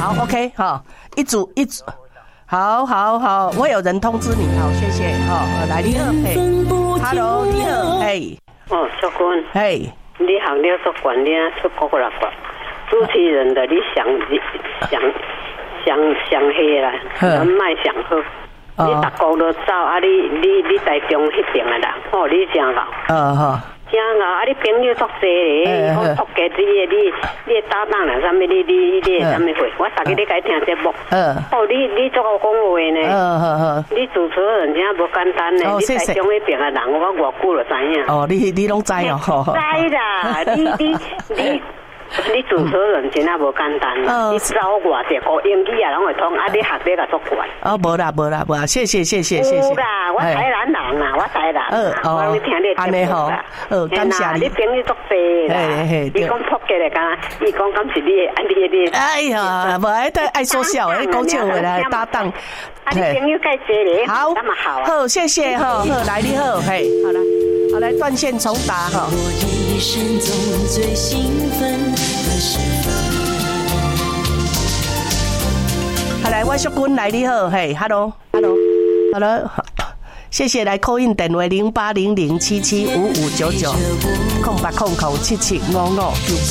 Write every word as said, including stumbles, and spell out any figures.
好 ，OK， 哈，一组一组，好好好，会有人通知你，好，谢谢，好，来你好，嘿 ，Hello， 你好，嘿， 哦，淑君， 嘿， 你行了做管理出国过来过，主持人的你想想想想黑啦，咱卖想好。你逐国都走啊！你你你台中迄边的啦，吼，你真好。 呃好。 真好啊！你朋友足济咧，我托家你你你搭档啦，啥物你你你啥物会？我逐日咧甲你听节目。嗯。哦，你你足好讲话呢。嗯好好。你主持人真无简单呢。哦，谢谢。你台中迄边的人，我偌久就知影。哦，你你拢知哦。知啦，你你你。你主持人真啊无简单啦，你走外地学英语啊，拢会通，啊你学这个足快。哦，无啦无啦无啦，谢谢谢谢谢谢。有啦，我台南人啦，我台南。嗯哦，我听你节目啦。哦，感谢你。你朋友足济啦。嘿嘿。你讲扑街来讲，伊讲敢是你，啊你你。哎呀，无爱得爱说笑，爱讲笑话来搭档。啊，你朋友介济咧。好，那么好啊。好，谢谢哈，好来你好，嘿，好了，好来断线重打哈。一生中最兴奋的时分。好来，我淑君来你好，嘿 ，hello，hello，hello， 谢谢来 call in 电话零八零零七七五五九九，空八空空七七五五九九。